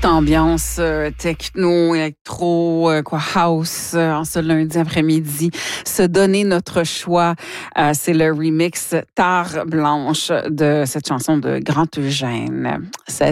Petite ambiance techno, électro, house en ce lundi après-midi. Se donner notre choix, c'est le remix Tare Blanche de cette chanson de Grand Eugène.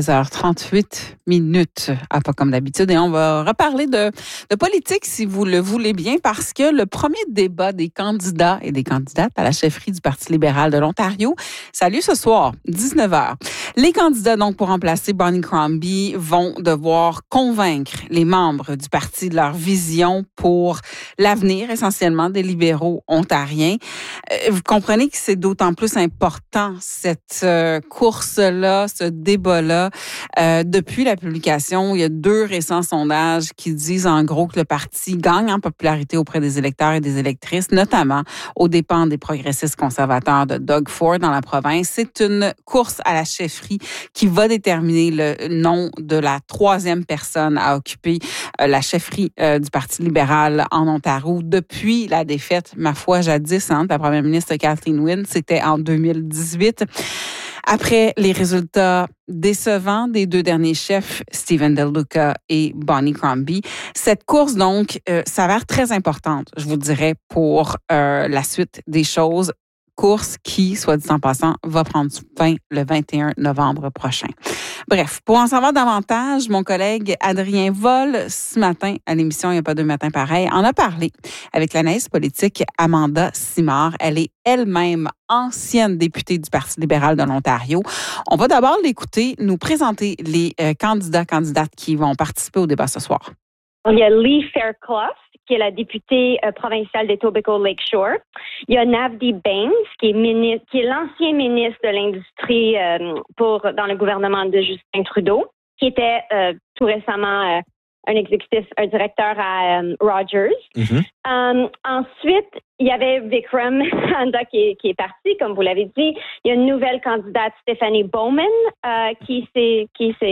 16h38 minutes, pas comme d'habitude. Et on va reparler de politique, si vous le voulez bien, parce que le premier débat des candidats et des candidates à la chefferie du Parti libéral de l'Ontario, ça a lieu ce soir, 19h. Les candidats, donc, pour remplacer Bonnie Crombie, vont devoir convaincre les membres du parti de leur vision pour l'avenir, essentiellement, des libéraux ontariens. Vous comprenez que c'est d'autant plus important, cette course-là, ce débat-là. Depuis la publication, il y a 2 récents sondages qui disent, en gros, que le parti gagne en popularité auprès des électeurs et des électrices, notamment aux dépens des progressistes conservateurs de Doug Ford dans la province. C'est une course à la chefferie qui va déterminer le nom de la 3e personne à occuper la chefferie du Parti libéral en Ontario depuis la défaite, ma foi, jadis, de la première ministre Kathleen Wynne. C'était en 2018. Après les résultats décevants des 2 derniers chefs, Stephen Del Duca et Bonnie Crombie, cette course, donc, s'avère très importante, je vous dirais, pour la suite des choses. Course qui, soit dit en passant, va prendre fin le 21 novembre prochain. Bref, pour en savoir davantage, mon collègue Adrien Vol, ce matin, à l'émission Il n'y a pas 2 matins pareils, en a parlé avec l'analyste politique Amanda Simard. Elle est elle-même ancienne députée du Parti libéral de l'Ontario. On va d'abord l'écouter nous présenter les candidates qui vont participer au débat ce soir. Il y a Lee Fairclough, qui est la députée provinciale d'Etobicoke Lakeshore. Il y a Navdeep Bains, qui est l'ancien ministre de l'Industrie dans le gouvernement de Justin Trudeau, qui était tout récemment un directeur à Rogers. Mm-hmm. Ensuite, il y avait Vikram Handa qui est parti, comme vous l'avez dit. Il y a une nouvelle candidate, Stephanie Bowman, qui s'est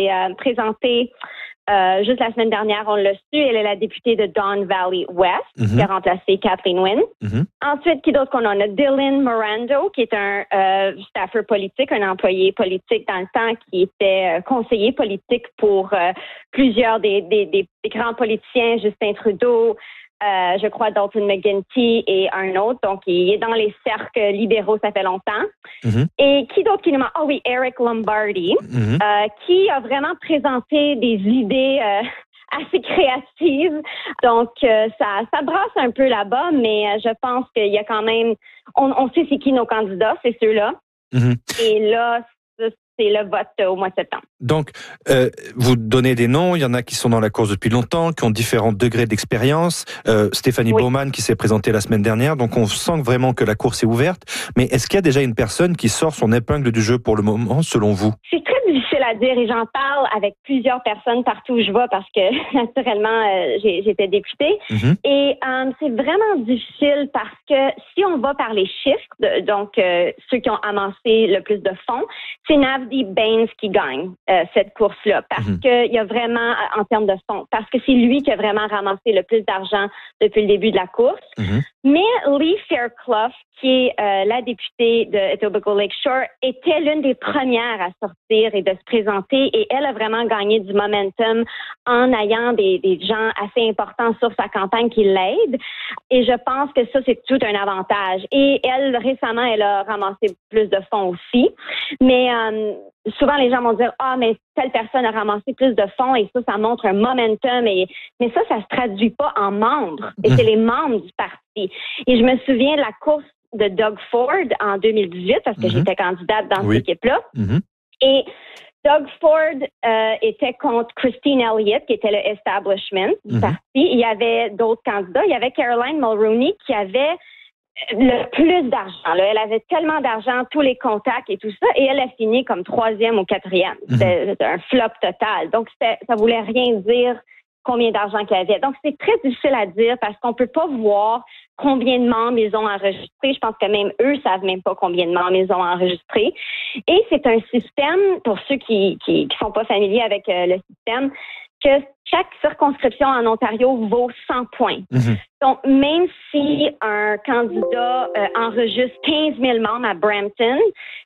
présentée juste la semaine dernière, on l'a su. Elle est la députée de Don Valley West, mm-hmm. qui a remplacé Kathleen Wynne. Mm-hmm. Ensuite, qui d'autre qu'on a? On a Dylan Morando, qui est un staffer politique, un employé politique dans le temps, qui était conseiller politique pour plusieurs des grands politiciens, Justin Trudeau, je crois Dalton McGuinty et un autre. Donc, il est dans les cercles libéraux, ça fait longtemps. Mm-hmm. Et qui d'autre qui nous manque? Oui, Eric Lombardi, mm-hmm. Qui a vraiment présenté des idées assez créatives. Donc, ça brasse un peu là-bas, mais je pense qu'il y a quand même... On sait c'est qui nos candidats, c'est ceux-là. Mm-hmm. Et là, c'est le vote au mois de septembre. Donc, vous donnez des noms. Il y en a qui sont dans la course depuis longtemps, qui ont différents degrés d'expérience. Stéphanie Bowman qui s'est présentée la semaine dernière. Donc, on sent vraiment que la course est ouverte. Mais est-ce qu'il y a déjà une personne qui sort son épingle du jeu pour le moment, selon vous? C'est très difficile à dire et j'en parle avec plusieurs personnes partout où je vais parce que, naturellement, j'étais députée. Mm-hmm. Et c'est vraiment difficile parce que si on va par les chiffres, donc ceux qui ont amassé le plus de fonds, c'est Navdeep Bains qui gagne cette course-là parce qu'il y a vraiment, en termes de fonds, parce que c'est lui qui a vraiment ramassé le plus d'argent depuis le début de la course. Mm-hmm. Mais Lee Fairclough, qui est la députée de Etobicoke Lakeshore, était l'une des premières à sortir et de se présenter et elle a vraiment gagné du momentum en ayant des gens assez importants sur sa campagne qui l'aident. Et je pense que ça, c'est tout un avantage. Et elle, récemment, elle a ramassé plus de fonds aussi. Mais souvent, les gens vont dire « Ah, mais telle personne a ramassé plus de fonds et ça montre un momentum. » Mais ça se traduit pas en membres. Et c'est les membres du parti. Et je me souviens de la course de Doug Ford en 2018 parce que j'étais candidate dans cette équipe-là. Mm-hmm. Et Doug Ford était contre Christine Elliott, qui était le establishment du parti. Il y avait d'autres candidats. Il y avait Caroline Mulroney qui avait le plus d'argent. Là. Elle avait tellement d'argent, tous les contacts et tout ça, et elle a fini comme 3e ou 4e. C'était un flop total. Donc, ça voulait rien dire combien d'argent qu'elle avait. Donc, c'est très difficile à dire parce qu'on peut pas voir combien de membres ils ont enregistrés. Je pense que même eux savent même pas combien de membres ils ont enregistrés. Et c'est un système, pour ceux qui sont pas familiers avec le système, que chaque circonscription en Ontario vaut 100 points. Mm-hmm. Donc, même si un candidat enregistre 15 000 membres à Brampton,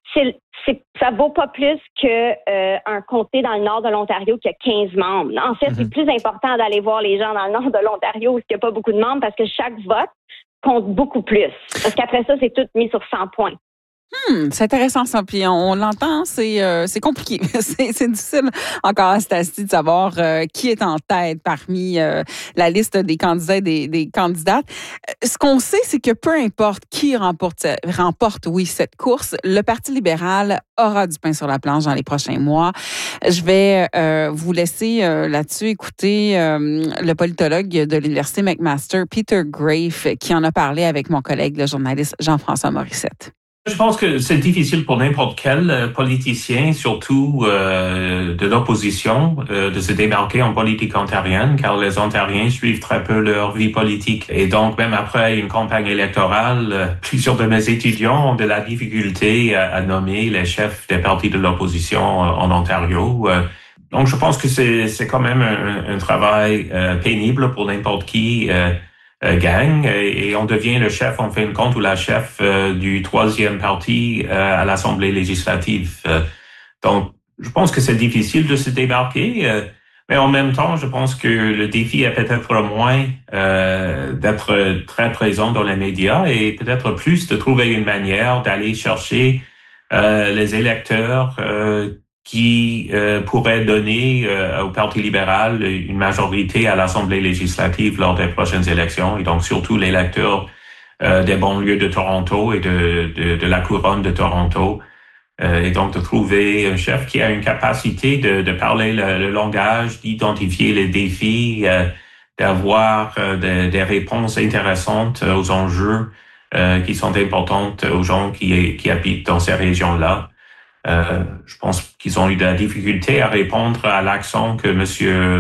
ça vaut pas plus qu'un comté dans le nord de l'Ontario qui a 15 membres. En fait, c'est plus important d'aller voir les gens dans le nord de l'Ontario où il n'y a pas beaucoup de membres parce que chaque vote compte beaucoup plus. Parce qu'après ça, c'est tout mis sur 100 points. C'est intéressant ça. Puis on l'entend, c'est compliqué. c'est difficile encore à ce stade-ci de savoir qui est en tête parmi la liste des candidats et des candidates. Ce qu'on sait, c'est que peu importe qui remporte cette course, le Parti libéral aura du pain sur la planche dans les prochains mois. Je vais vous laisser là-dessus écouter le politologue de l'Université McMaster, Peter Graefe, qui en a parlé avec mon collègue, le journaliste Jean-François Morissette. Je pense que c'est difficile pour n'importe quel politicien, surtout de l'opposition, de se démarquer en politique ontarienne, car les Ontariens suivent très peu leur vie politique. Et donc, même après une campagne électorale, plusieurs de mes étudiants ont de la difficulté à nommer les chefs des partis de l'opposition en Ontario. Donc, je pense que c'est quand même un travail pénible pour n'importe qui. Gagne et on devient le chef, en fin de compte, ou la chef du troisième parti à l'Assemblée législative. Donc, je pense que c'est difficile de se démarquer, mais en même temps, je pense que le défi est peut-être moins d'être très présent dans les médias et peut-être plus de trouver une manière d'aller chercher les électeurs qui pourrait donner au Parti libéral une majorité à l'Assemblée législative lors des prochaines élections, et donc surtout l'électeur des banlieues de Toronto et de la couronne de Toronto, et donc de trouver un chef qui a une capacité de parler le langage, d'identifier les défis, d'avoir des réponses intéressantes aux enjeux qui sont importantes aux gens qui habitent dans ces régions-là. Je pense qu'ils ont eu de la difficulté à répondre à l'accent que M.